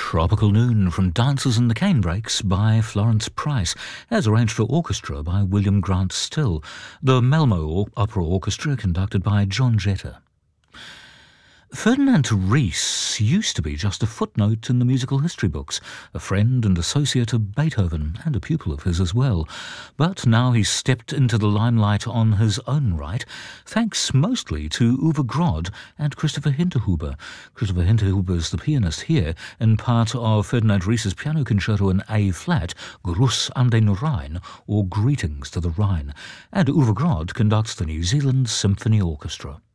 Tropical Noon from Dances in the Canebrakes by Florence Price, as arranged for orchestra by William Grant Still. The Malmo Opera Orchestra conducted by John Jetta. Ferdinand Ries used to be just a footnote in the musical history books, a friend and associate of Beethoven, and a pupil of his as well. But now he's stepped into the limelight on his own right, thanks mostly to Uwe Grod and Christopher Hinterhuber. Christopher Hinterhuber is the pianist here in part of Ferdinand Ries's piano concerto in A-flat, Gruß an den Rhein, or Greetings to the Rhine, and Uwe Grod conducts the New Zealand Symphony Orchestra.